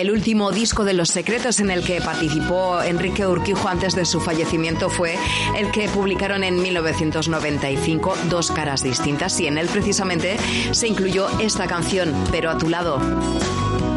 El último disco de Los Secretos en el que participó Enrique Urquijo antes de su fallecimiento fue el que publicaron en 1995, Dos caras distintas, y en él precisamente se incluyó esta canción, Pero a tu lado.